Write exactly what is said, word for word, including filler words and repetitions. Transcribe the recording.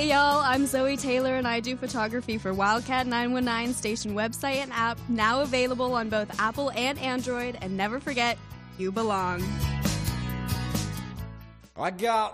Hey y'all, I'm Zoe Taylor and I do photography for Wildcat nine one nine station website and app, now available on both Apple and Android, and never forget, you belong. I got